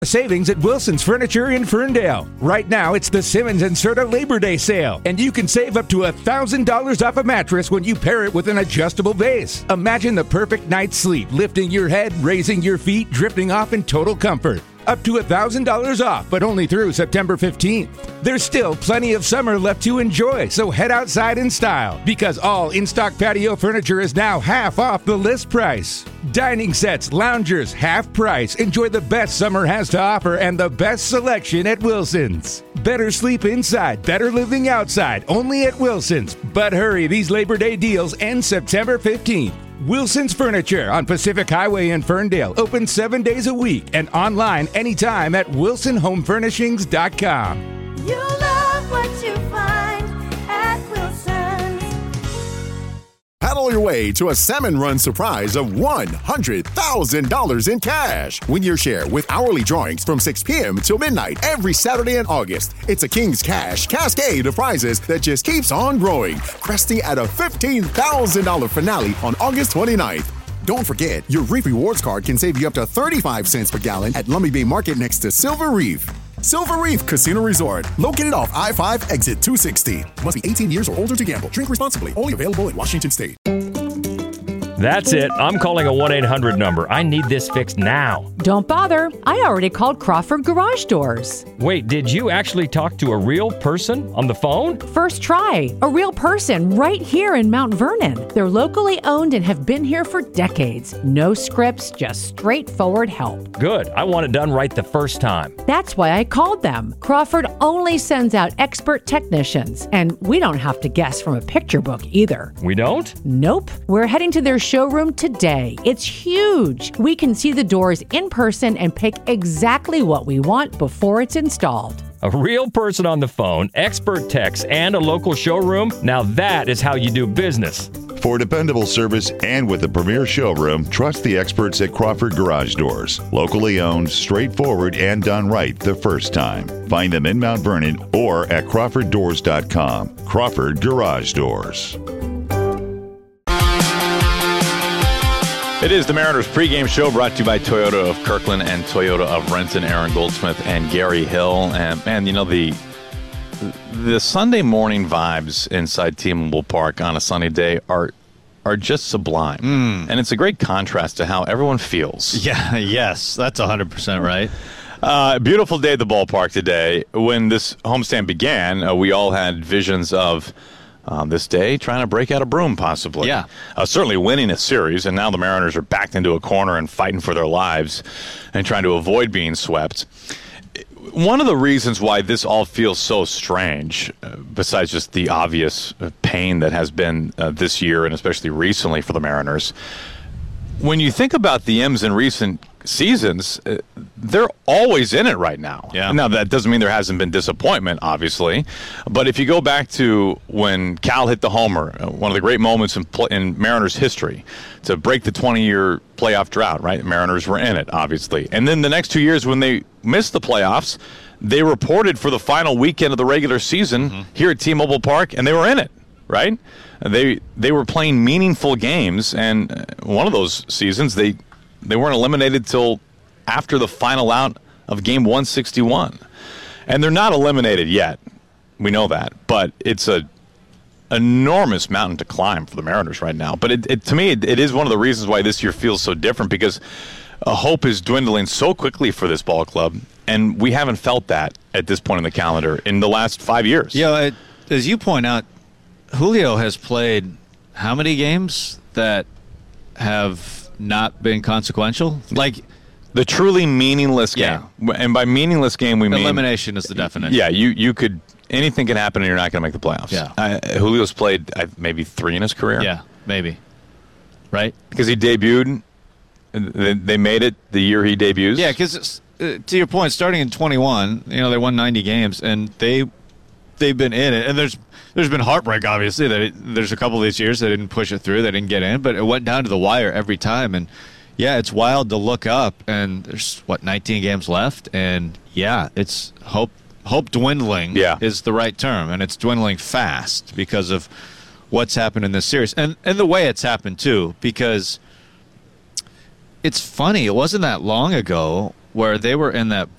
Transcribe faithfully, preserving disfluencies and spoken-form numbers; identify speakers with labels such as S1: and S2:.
S1: Savings at Wilson's Furniture in Ferndale. Right now, it's the Simmons and Serta Labor Day sale, and you can save up to one thousand dollars off a mattress when you pair it with an adjustable base. Imagine the perfect night's sleep, lifting your head, raising your feet, drifting off in total comfort. Up to one thousand dollars off, but only through September fifteenth. There's still plenty of summer left to enjoy, so head outside in style, because all in-stock patio furniture is now half off the list price. Dining sets, loungers, half price. Enjoy the best summer has to offer and the best selection at Wilson's. Better sleep inside, better living outside, only at Wilson's. But hurry, these Labor Day deals end September fifteenth. Wilson's Furniture on Pacific Highway in Ferndale, open seven days a week and online anytime at wilson home furnishings dot com.
S2: You love what you find at Wilson's.
S3: Paddle your way to a Salmon Run surprise of one hundred thousand dollars in cash. Win your share with hourly drawings from six p.m. till midnight every Saturday in August. It's a King's Cash cascade of prizes that just keeps on growing, cresting at a fifteen thousand dollars finale on August twenty-ninth. Don't forget, your Reef Rewards card can save you up to thirty-five cents per gallon at Lummi Bay Market next to Silver Reef. Silver Reef Casino Resort, located off I five, exit two sixty. Must be eighteen years or older to gamble. Drink responsibly. Only available in Washington State.
S4: That's it. I'm calling a one eight hundred number. I need this fixed now.
S5: Don't bother. I already called Crawford Garage Doors.
S4: Wait, did you actually talk to a real person on the phone?
S5: First try. A real person right here in Mount Vernon. They're locally owned and have been here for decades. No scripts, just straightforward help.
S4: Good. I want it done right the first time.
S5: That's why I called them. Crawford only sends out expert technicians, and we don't have to guess from a picture book either.
S4: We don't?
S5: Nope. We're heading to their showroom today. It's huge. We can see the doors in person and pick exactly what we want before it's installed.
S4: A real person on the phone, expert techs, and a local showroom? Now that is how you do business.
S6: For dependable service and with a premier showroom, trust the experts at Crawford Garage Doors. Locally owned, straightforward, and done right the first time. Find them in Mount Vernon or at crawford doors dot com. Crawford Garage Doors.
S7: It is the Mariners pregame show brought to you by Toyota of Kirkland and Toyota of Renton. Aaron Goldsmith and Gary Hill. And, man, you know, the the Sunday morning vibes inside T-Mobile Park on a sunny day are are just sublime. Mm. And it's a great contrast to how everyone feels.
S8: Yeah, yes, that's one hundred percent right.
S7: Uh, beautiful day at the ballpark today. When this homestand began, uh, we all had visions of Um, this day, trying to break out a broom, possibly.
S8: Yeah.
S7: Uh, certainly winning a series, and now the Mariners are backed into a corner and fighting for their lives and trying to avoid being swept. One of the reasons why this all feels so strange, uh, besides just the obvious uh, pain that has been uh, this year and especially recently for the Mariners, when you think about the M's in recent seasons, uh, they're always in it right now.
S8: Yeah.
S7: Now, that doesn't mean there hasn't been disappointment, obviously. But if you go back to when Cal hit the homer, uh, one of the great moments in, pl- in Mariners history, to break the twenty-year playoff drought, right? Mariners were in it, obviously. And then the next two years when they missed the playoffs, they reported for the final weekend of the regular season mm-hmm. here at T-Mobile Park, and they were in it, right? They they were playing meaningful games, and one of those seasons they they weren't eliminated till after the final out of game one sixty-one. And they're not eliminated yet. We know that. But it's a enormous mountain to climb for the Mariners right now. But it, it, to me, it, it is one of the reasons why this year feels so different, because uh, hope is dwindling so quickly for this ball club, and we haven't felt that at this point in the calendar in the last five years.
S8: Yeah, it, as you point out, Julio has played how many games that have not been consequential? Like
S7: the truly meaningless game.
S8: Yeah.
S7: And by meaningless game, we mean
S8: elimination is the definition.
S7: Yeah, you, you could anything can happen and you're not going to make the playoffs.
S8: Yeah.
S7: Uh, Julio's played uh, maybe three in his career.
S8: Yeah, maybe. Right?
S7: Because he debuted. They, they made it the year he debuts.
S8: Yeah, because uh, to your point, starting in twenty-one, you know, they won ninety games, and they they've been in it. And there's there's been heartbreak, obviously. That it, there's a couple of these years they didn't push it through, they didn't get in, but it went down to the wire every time. And yeah, it's wild to look up, and there's what nineteen games left, and yeah, it's hope hope dwindling.
S7: Yeah.
S8: is the right term, and it's dwindling fast because of what's happened in this series, and and the way it's happened too. Because it's funny, it wasn't that long ago where they were in that